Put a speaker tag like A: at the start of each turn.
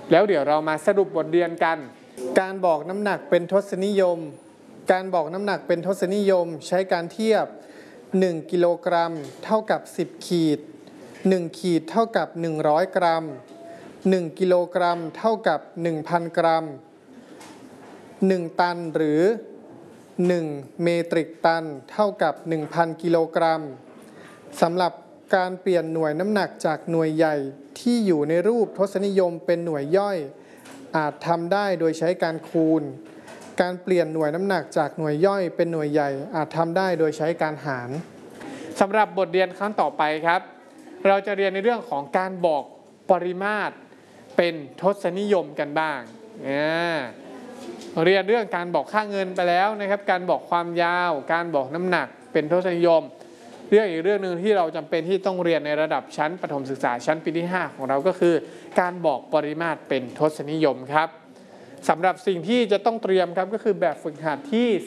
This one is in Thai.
A: แล้วเดี๋ยวเรามาสรุปบทเรียนกัน
B: การบอกน้ำหนักเป็นทศนิยมการบอกน้ำหนักเป็นทศนิยมใช้การเทียบ1กิโลกรัมเท่ากับ10ขีด1ขีดเท่ากับ100กรัม1กิโลกรัมเท่ากับ 1,000 กรัม1ตันหรือ1เมตริกตันเท่ากับ 1,000 กิโลกรัมสำหรับการเปลี่ยนหน่วยน้ำหนักจากหน่วยใหญ่ที่อยู่ในรูปทศนิยมเป็นหน่วยย่อยอาจทำได้โดยใช้การคูณการเปลี่ยนหน่วยน้ำหนักจากหน่วยย่อยเป็นหน่วยใหญ่อาจทำได้โดยใช้การหาร
A: สำหรับบทเรียนครั้งต่อไปครับเราจะเรียนในเรื่องของการบอกปริมาตรเป็นทศนิยมกันบ้างเรียนเรื่องการบอกค่าเงินไปแล้วนะครับการบอกความยาวการบอกน้ำหนักเป็นทศนิยมเรื่องอีกเรื่องหนึ่งที่เราจำเป็นที่ต้องเรียนในระดับชั้นประถมศึกษาชั้นปีที่5ของเราก็คือการบอกปริมาตรเป็นทศนิยมครับสำหรับสิ่งที่จะต้องเตรียมครับก็คือแบบฝึกหัดที่